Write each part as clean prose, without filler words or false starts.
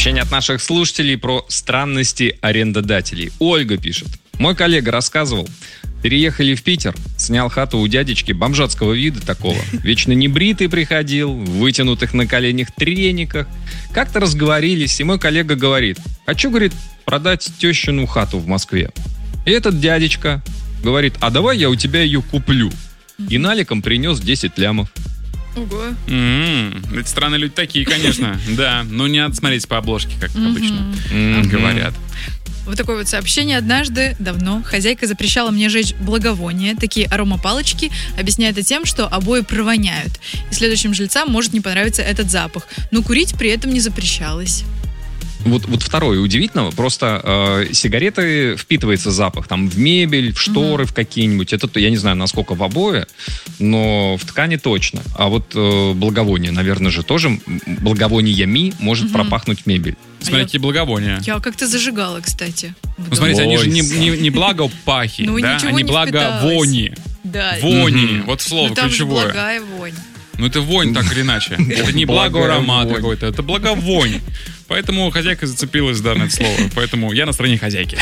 Сообщение от наших слушателей про странности арендодателей. Ольга пишет. Мой коллега рассказывал, переехали в Питер, снял хату у дядечки бомжатского вида такого. Вечно небритый приходил, в вытянутых на коленях трениках. Как-то разговорились, и мой коллега говорит, хочу, говорит, продать тещину хату в Москве. И этот дядечка говорит, а давай я у тебя ее куплю. И наликом принес 10 лямов. Ого. Эти странные люди такие, конечно. Да, но не надо смотреть по обложке, как обычно говорят. Вот такое вот сообщение. Однажды, давно, хозяйка запрещала мне жечь благовония, такие аромапалочки, объясняя это тем, что обои провоняют. И следующим жильцам может не понравиться этот запах. Но курить при этом не запрещалось. Вот второе удивительно, просто сигареты впитывается запах, там в мебель, в шторы, в какие-нибудь, это я не знаю, насколько в обои, но в ткани точно. А вот благовоние, наверное же, тоже благовониями может пропахнуть мебель. Смотри, какие благовония. Я как-то зажигала, кстати. Ну, смотрите, они же не благопахи, да? Они благовони. Да. Вони, вот слово там ключевое. Благая вонь. Ну, это вонь так или иначе. Это не благоаромат какой-то, это благовонь. Поэтому хозяйка зацепилась, да, на это слово. Поэтому я на стороне хозяйки.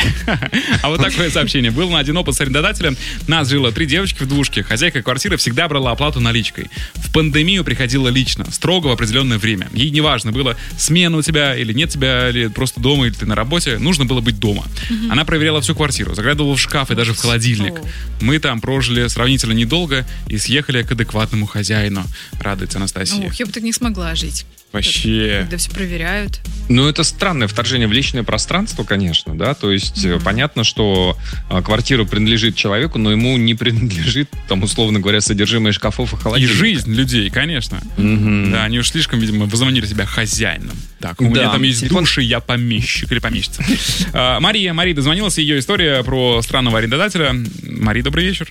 А вот такое сообщение. Был на один опыт с арендодателем. Нас жило 3 девочки в двушке. Хозяйка квартиры всегда брала оплату наличкой. В пандемию приходила лично, строго в определенное время. Ей не важно было, смена у тебя или нет тебя, или просто дома, или ты на работе. Нужно было быть дома. Она проверяла всю квартиру, заглядывала в шкаф и даже в холодильник. Мы там прожили сравнительно недолго и съехали к адекватному хозяину. Радуется Анастасия. Ох, я бы так не смогла жить. Вообще. Когда все проверяют. Ну, это странное вторжение в личное пространство, конечно, да, то есть понятно, что квартира принадлежит человеку, но ему не принадлежит, там, условно говоря, содержимое шкафов и И холодильника. жизнь людей, конечно. Да, они уж слишком, видимо, возомнили себя хозяином. Так, у меня там есть душ, и я помещик или помещица. Мария дозвонилась, ее история про странного арендодателя. Мария, добрый вечер.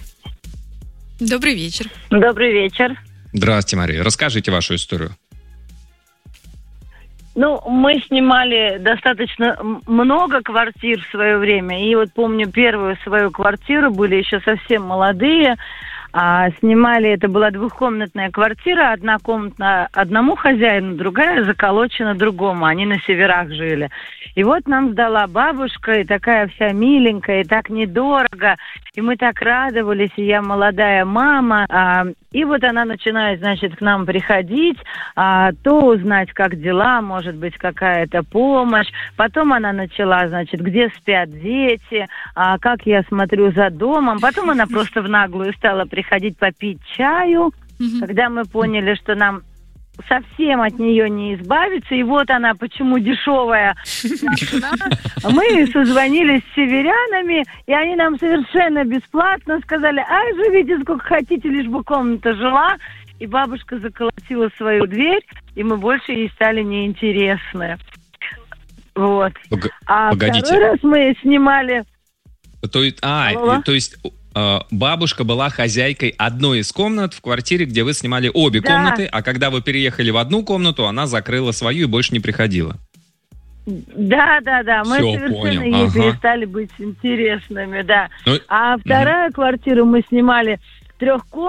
Добрый вечер. Добрый вечер. Здравствуйте, Мария. Расскажите вашу историю. Ну, мы снимали достаточно много квартир в свое время. И вот помню первую свою квартиру, были еще совсем молодые. Снимали, это была двухкомнатная квартира, одна комната одному хозяину, другая заколочена другому. Они на северах жили. И вот нам сдала бабушка, и такая вся миленькая, и так недорого. И мы так радовались, и я молодая мама. И вот она начинает, значит, к нам приходить, то узнать, как дела, может быть, какая-то помощь. Потом она начала, значит, где спят дети, как я смотрю за домом. Потом она просто в наглую стала приходить попить чаю. Когда мы поняли, что нам совсем от нее не избавиться, и вот она, почему дешевая. Мы созвонились с северянами, и они нам совершенно бесплатно сказали, живите сколько хотите, лишь бы комната жила. И бабушка заколотила свою дверь, и мы больше ей стали неинтересны. Вот. Погодите. Второй раз мы снимали... То есть бабушка была хозяйкой одной из комнат в квартире, где вы снимали обе комнаты, а когда вы переехали в одну комнату, она закрыла свою и больше не приходила. Да. Мы Всё, совершенно понял. ей перестали быть интересными, да. Ну, А вторая квартира мы снимали трехкомнатную.